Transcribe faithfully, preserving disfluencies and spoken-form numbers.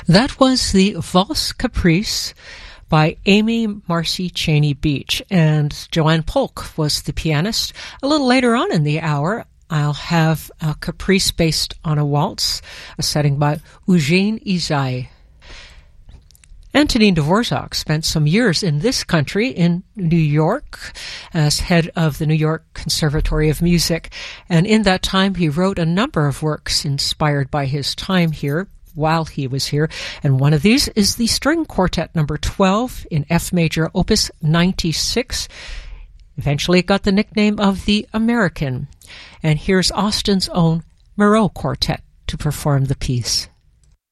That was the Valse Caprice by Amy Marcy Cheney Beach, and Joanne Polk was the pianist. A little later on in the hour, I'll have a caprice based on a waltz, a setting by Eugene Ysaye. Antonin Dvorak spent some years in this country, in New York, as head of the New York Conservatory of Music, and in that time he wrote a number of works inspired by his time here, while he was here, and one of these is the String Quartet number twelve in F major, opus ninety-six. Eventually it got the nickname of the American, and here's Austin's own Moreau Quartet to perform the piece.